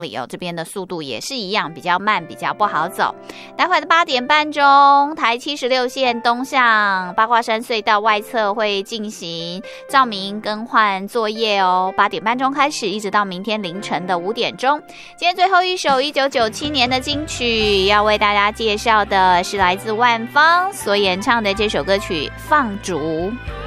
这边的速度也是一样，比较慢，比较不好走。待会的8点半钟，台76线东向八卦山隧道外侧会进行照明更换作业哦。8点半钟开始，一直到明天凌晨的5点钟。今天最后一首1997年的金曲，要为大家介绍的是来自万芳所演唱的这首歌曲《放逐》。